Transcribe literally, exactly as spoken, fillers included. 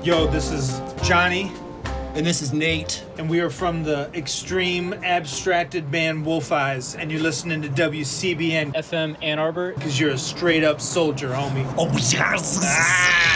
Yo, this is Johnny, And this is Nate. and we are from the extreme abstracted band Wolf Eyes, and you're listening to W C B N F M Ann Arbor. because you're a straight up soldier, homie. Oh, yes.